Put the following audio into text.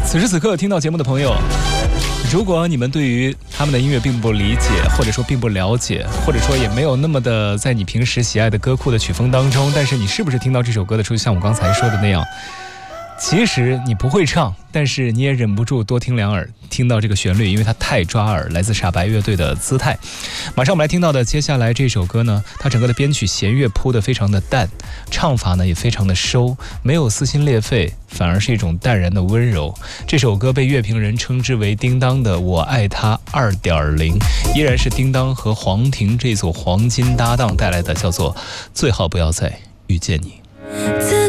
此时此刻听到节目的朋友，如果你们对于他们的音乐并不理解，或者说并不了解，或者说也没有那么的在你平时喜爱的歌库的曲风当中，但是你是不是听到这首歌的时候，像我刚才说的那样，其实你不会唱，但是你也忍不住多听两耳，听到这个旋律，因为它太抓耳，来自傻白乐队的姿态。马上我们来听到的接下来这首歌呢，它整个的编曲弦乐铺得非常的淡，唱法呢也非常的收，没有撕心裂肺，反而是一种淡然的温柔。这首歌被乐评人称之为叮当的我爱他 2.0， 依然是叮当和黄婷这组黄金搭档带来的，叫做最好不要再遇见你。